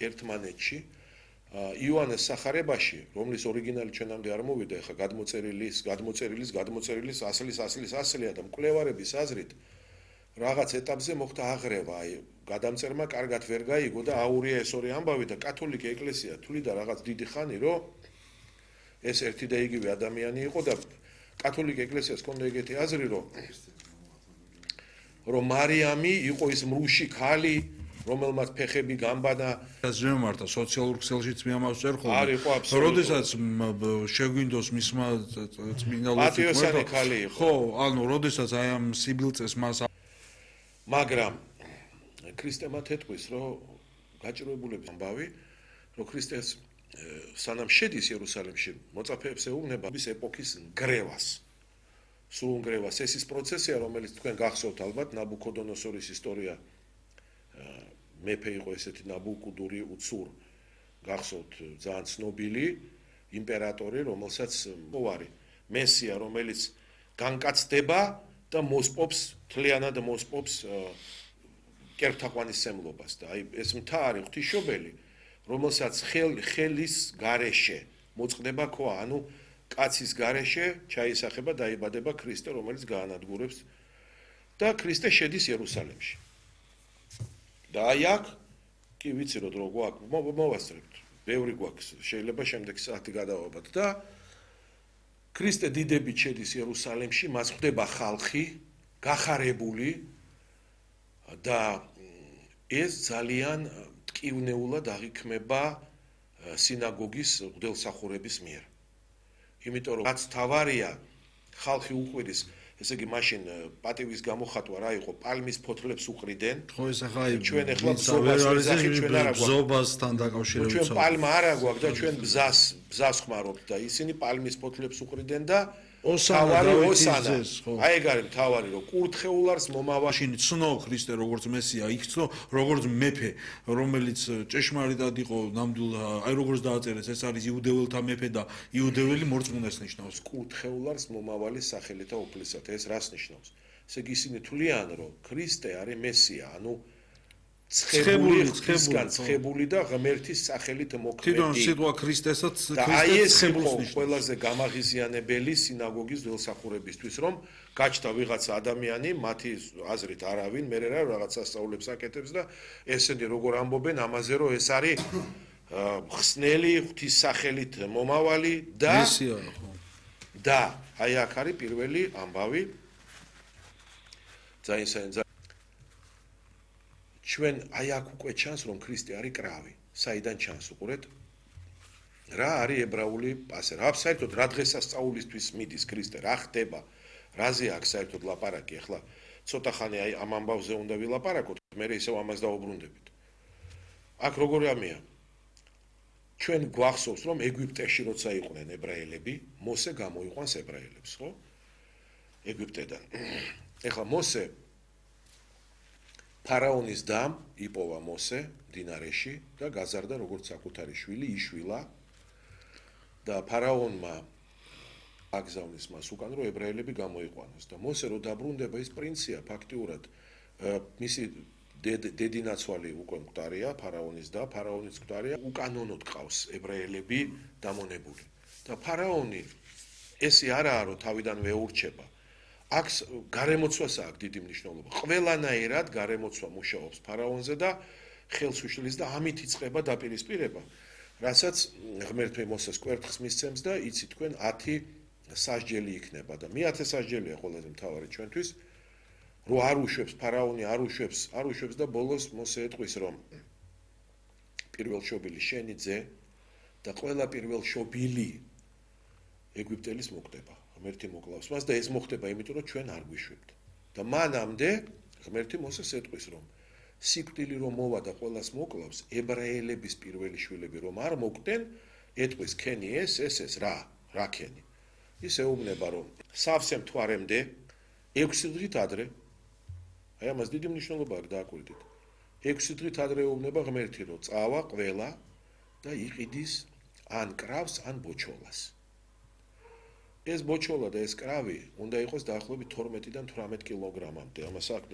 ერთმანეთში იოანეს სახარებაში, რომლის ორიგინალი ჩვენამდე არ მოვიდა, ეხლა გადმოწერილის ასლია და მკვლევარების აზრით რაღაც ეტაპზე მოხდა აღრევა, აი გადამწერმა კარგად ვერ გაიგო და აურია ეს ორი ამბავი და კათოლიკე ეკლესია თვლიდა რაღაც დიდი ხანი, რომ ეს ერთი და იგივე ადამიანი იყო და კათოლიკე ეკლესიას ჰქონდა ეგეთი აზრი, რომ მარიამი იყო ის მრუში ქალი, რომელმაც ფეხები გამბანა. Ზემართა სოციალურ ქსელშიც მე ამას წერ ხოლმე. როდესაც შეგვინდოს მისმა წმინდა ლოცვით პატიოსანი ქალი იყო. ხო, ანუ როდესაც აი ამ სიბილწეს მას მაგრამ ქრისტემა თეთყვის, რომ გაჭირვებულების ამბავი, რომ ქრისტეს სანამ შედის იერუსალიმში, მოწაფეებს ეუბნება ის ეპოქის ნგრევას. სულ ნგრევას. ეს ის პროცესია, რომელიც თქვენ გახსოვთ ალბათ, ნაბუქოდონოსორის ისტორია. მეფე იყო ესეთი ნაბუკუდური უცურ. გახსოვთ ძალიან ცნობილი იმპერატორი, რომელსაც მოვარი მესია, რომელიც განკაცდება და მოსპობს, თლიანად მოსპობს კერპთაყვანისმცემლობას და აი ეს მთა არის ღვთისმშობელი, რომელსაც ხელის გარეშე მოწყდება ქვა, ანუ კაცის გარეშე ჩაისახება დაიბადება ქრისტე, რომელიც გაანადგურებს და ქრისტე შედის იერუსალიმში. და აი აქ კი ვიცი რომ დრო გვაქვს, მოვასწრებთ. ბევრი გვაქვს, შეიძლება შემდეგი საათი გადავაბათ და ქრისტე დიდებით შედის იერუსალიმში, მას ხვდება ხალხი, გახარებული და ეს ძალიან ტკივნეულად აღიქმება სინაგოგის მღვდელმსახურების მიერ. იმიტომ რომ რაც თავარია ხალხი უყვირის, ესე იგი მაშინ პატივის გამოხატვა რა იყო, პალმის ფოთლებს უყრიდნენ. ხო ეს ახლა ჩვენ ახლა ბზობასთან დაკავშირებით ჩვენ პალმა არ აგვაქვს და ჩვენ ბზას ხმარობთ და ისინი პალმის ფოთლებს უყრიდნენ და თავარი ოსანა. აი ეგ არის თავარი, რომ კურთხეულარს მომავაში ცნო ქრისტე როგორც მესია, იქცნო როგორც მეფე, რომელიც ჭეშმარიტად იყო ნამდვილ, აი როგორც დააწერეს, ეს არის იუდეველთა მეფე და იუდეველი მორწმუნეს ნიშნავს. კურთხეულარს მომავალი სახელითა უფლისად. ეს რას ნიშნავს? ესე იგი ისინი თვლიან, რომ ქრისტე არის მესია, ანუ ცხებული და ღმერთის სახელით მოქმედი. თვითონ სიტყვა ქრისტესაც ქრისტეს ცხებულს ყველაზე გამაღიზიანებელი სინაგოგის ველსახურებისთვის, რომ გაჩნდა ვიღაცა ადამიანი, მათი აზრით არავინ, მე რაღაც სასწაულებს აკეთებს და ესენი როგორ ამბობენ ამაზე, რომ ეს არის ხსნელი ღვთის სახელით მომავალი და მესია, ხო. და აი აქ არის პირველი ამბავი. ძალიან ჩვენ აი აქ უკვე ჩანს რომ ქრისტე არის კრავი. საიდან ჩანს უყურეთ? რა არის ებრაული პასე? რა საერთოდ რა დღესასწაულისთვის მიდის ქრისტე? რა ხდება? რაზე აქვს საერთოდ ლაპარაკი? ახლა ცოტა ხანი აი ამ ამბავზე უნდა ვილაპარაკოთ, მე ისევ ამას დაუბრუნდებით. აქ როგორი ამია? ჩვენ გვახსოვს რომ ეგვიპტეში როცა იყვნენ ებრაელები, მოსე გამოიყვანს ებრაელებს, ხო? ეგვიპტედან. ეხლა მოსე ფარაონის დამ იპოვა მოსე დინარეში და გაზარდა როგორც საკუთარი შვილი, იშვილა და ფარაონმა აგზავნის მას უკან რომ ებრაელები გამოიყვანოს და მოსე რო დაბრუნდება ის პრინცია ფაქტიურად მისი დედინაცვალი უკვე მკვდარია ფარაონის და ფარაონის მკვდარია უკანონოდ ყავს ებრაელები დამონებული და ფარაონი ესე არაა რომ თავიდანვე ეურჩება აქ გარემოცვას აქვს დიდი მნიშვნელობა. ყველანაირად გარემოცვა მუშაობს ფარაონზე და ხელს უშლის და ამით იწყება დაპირისპირება, რასაც ღმერთი მოსეს კვერთხს მისცემს და იცი თქვენ 10 სასჯელი იქნება და მე 10 სასჯელია ყველაზე მთავარი ჩვენთვის, რომ არ უშვებს ფარაონი, არ უშვებს და ბოლოს მოსე ეტყვის რომ პირველშობილი შენი ძე და ყველა პირველშობილი ეგვიპტელის მოკვდება. ღმერთი მოკლავს მას და ეს მოხდება იმიტომ რომ ჩვენ არ გვიშვებთ და მანამდე ღმერთი მოსეს ეტყვის რომ სიკვდილი რომ მოვა და ყველას მოკლავს ებრაელების პირველი შვილები რომ არ მოკვდნენ ეტყვის ქენი ეს რა ქენი ის ეუბნება რომ სავსე მთვარემდე 6 დღით ადრე აი ამას დიდი მნიშვნელობა აქვს დააკვირდით 6 დღით ადრე ეუბნება ღმერთი რომ წავა ყველა და იყიდის ან კრავს ან ბოჩოლას ეს ბოჩოლა და ეს კრავი უნდა იყოს დაახლოებით 12-დან 18 კილოგრამამდე. ამას